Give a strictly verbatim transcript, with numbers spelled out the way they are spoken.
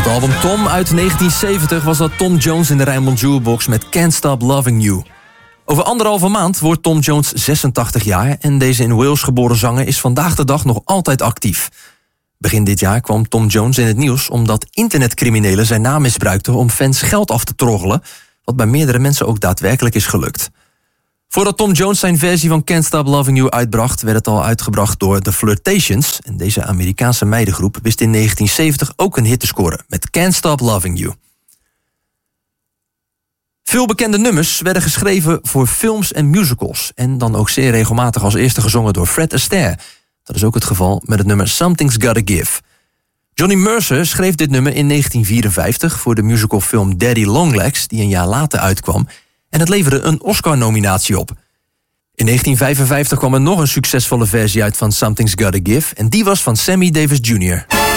album Tom uit negentien zeventig was dat Tom Jones in de Raymond Jewelbox met Can't Stop Loving You. Over anderhalve maand wordt Tom Jones zesentachtig jaar en deze in Wales geboren zanger is vandaag de dag nog altijd actief. Begin dit jaar kwam Tom Jones in het nieuws omdat internetcriminelen zijn naam misbruikten om fans geld af te troggelen, wat bij meerdere mensen ook daadwerkelijk is gelukt. Voordat Tom Jones zijn versie van Can't Stop Loving You uitbracht, werd het al uitgebracht door The Flirtations. En deze Amerikaanse meidengroep wist in negentien zeventig ook een hit te scoren met Can't Stop Loving You. Veel bekende nummers werden geschreven voor films en musicals. En dan ook zeer regelmatig als eerste gezongen door Fred Astaire. Dat is ook het geval met het nummer Something's Gotta Give. Johnny Mercer schreef dit nummer in negentien vierenvijftig voor de musicalfilm Daddy Longlegs, die een jaar later uitkwam. En het leverde een Oscar-nominatie op. In negentien vijfenvijftig kwam er nog een succesvolle versie uit van Something's Gotta Give. En die was van Sammy Davis junior